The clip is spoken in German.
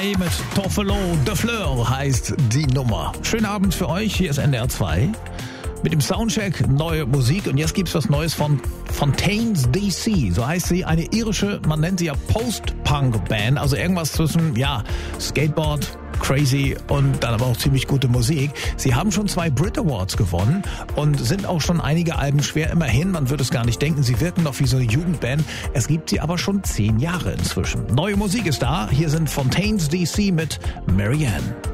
Mit Toffelo de Fleur heißt die Nummer. Schönen Abend für euch, hier ist NDR 2. Mit dem Soundcheck neue Musik und jetzt gibt's was Neues von Fontaines DC. So heißt sie, eine irische, man nennt sie ja Post-Punk-Band. Also irgendwas zwischen, Skateboard, crazy und dann aber auch ziemlich gute Musik. Sie haben schon 2 Brit Awards gewonnen und sind auch schon einige Alben schwer immerhin. Man würde es gar nicht denken, sie wirken noch wie so eine Jugendband. Es gibt sie aber schon 10 Jahre inzwischen. Neue Musik ist da. Hier sind Fontaines DC mit Marianne.